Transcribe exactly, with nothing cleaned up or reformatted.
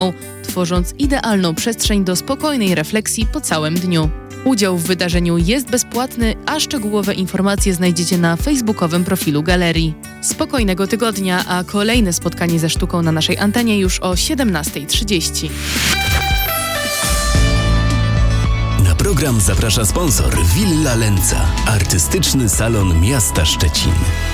tworząc idealną przestrzeń do spokojnej refleksji po całym dniu. Udział w wydarzeniu jest bezpłatny, a szczegółowe informacje znajdziecie na facebookowym profilu galerii. Spokojnego tygodnia, a kolejne spotkanie ze sztuką na naszej antenie już o siedemnasta trzydzieści. Na program zaprasza sponsor Villa Lenca, artystyczny salon miasta Szczecin.